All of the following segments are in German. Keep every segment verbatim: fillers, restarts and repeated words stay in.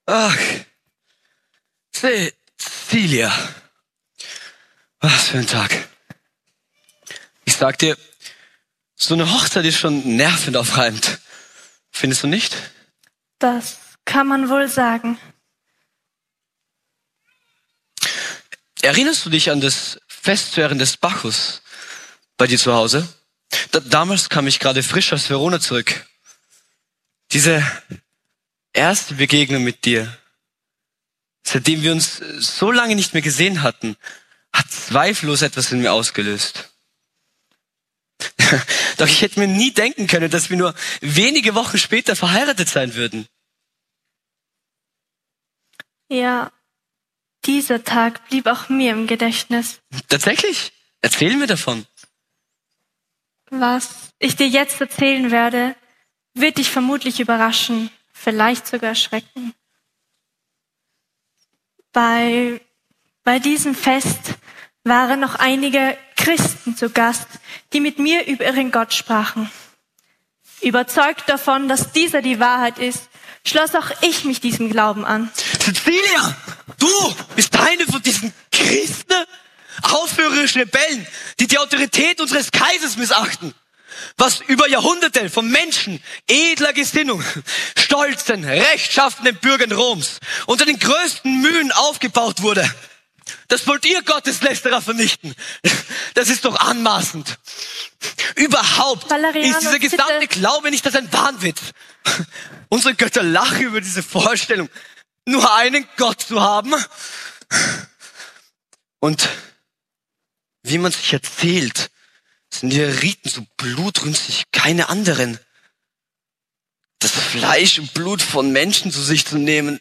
Ach, Cecilia. Was für ein Tag. Ich sag dir, so eine Hochzeit ist schon nervenaufreibend. Findest du nicht? Das kann man wohl sagen. Erinnerst du dich an das Festzuehren des Bacchus bei dir zu Hause? Da, damals kam ich gerade frisch aus Verona zurück. Diese erste Begegnung mit dir, seitdem wir uns so lange nicht mehr gesehen hatten, hat zweifellos etwas in mir ausgelöst. Doch ich hätte mir nie denken können, dass wir nur wenige Wochen später verheiratet sein würden. Ja, dieser Tag blieb auch mir im Gedächtnis. Tatsächlich? Erzähl mir davon. Was ich dir jetzt erzählen werde, wird dich vermutlich überraschen, vielleicht sogar erschrecken. Bei, bei diesem Fest waren noch einige Christen zu Gast, die mit mir über ihren Gott sprachen. Überzeugt davon, dass dieser die Wahrheit ist, schloss auch ich mich diesem Glauben an. Cecilia, du bist eine von diesen Christen, aufrührerischen Rebellen, die die Autorität unseres Kaisers missachten. Was über Jahrhunderte von Menschen edler Gesinnung, stolzen, rechtschaffenen Bürgern Roms unter den größten Mühen aufgebaut wurde. Das wollt ihr Gotteslästerer vernichten. Das ist doch anmaßend. Überhaupt Valerianus, ist dieser gesamte bitte. Glaube nicht als ein Wahnwitz. Unsere Götter lachen über diese Vorstellung, nur einen Gott zu haben. Und wie man sich erzählt, sind die Riten so blutrünstig keine anderen. Das Fleisch und Blut von Menschen zu sich zu nehmen.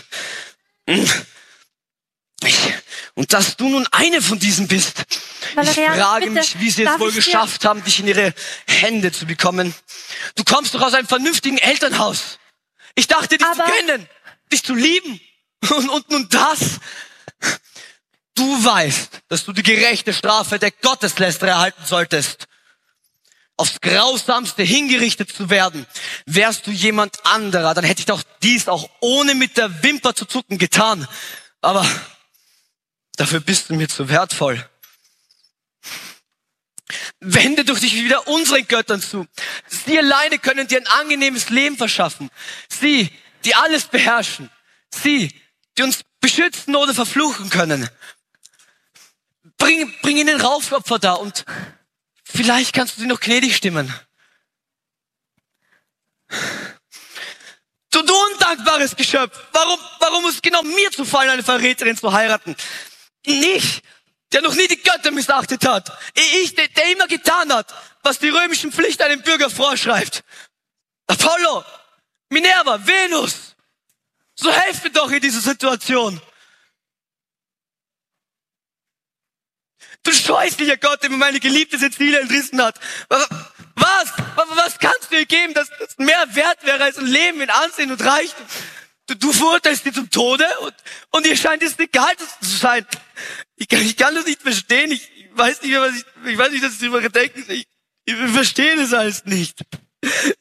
Ich, und dass du nun eine von diesen bist. Valerian, ich frage bitte, mich, wie sie es darf wohl ich dir- geschafft haben, dich in ihre Hände zu bekommen. Du kommst doch aus einem vernünftigen Elternhaus. Ich dachte, dich Aber- zu kennen, dich zu lieben. Und, und nun das. Du weißt, dass du die gerechte Strafe der Gotteslästerer erhalten solltest. Aufs Grausamste hingerichtet zu werden. Wärst du jemand anderer, dann hätte ich doch dies auch ohne mit der Wimper zu zucken getan. Aber dafür bist du mir zu wertvoll. Wende doch dich wieder unseren Göttern zu. Sie alleine können dir ein angenehmes Leben verschaffen. Sie, die alles beherrschen. Sie, die uns beschützen oder verfluchen können. Bring, bring ihnen Raufopfer da und vielleicht kannst du sie noch gnädig stimmen. Du, du undankbares Geschöpf. Warum, warum muss es genau mir zufallen, eine Verräterin zu heiraten? Nicht, der noch nie die Götter missachtet hat. Ich, der, der immer getan hat, was die römischen Pflicht einem Bürger vorschreibt. Apollo, Minerva, Venus. So helft mir doch in dieser Situation. Du scheußlicher Gott, der mir meine geliebte Cecilia entrissen hat. Was? Was, was kannst du ihr geben, dass das mehr wert wäre als ein Leben in Ansehen und Reichtum? Du, du verurteilst sie zum Tode und, und ihr scheint es egal zu sein. Ich kann, ich kann das nicht verstehen. Ich weiß nicht mehr, was ich, ich weiß nicht, dass sie darüber denken. Ich, ich verstehe das alles nicht.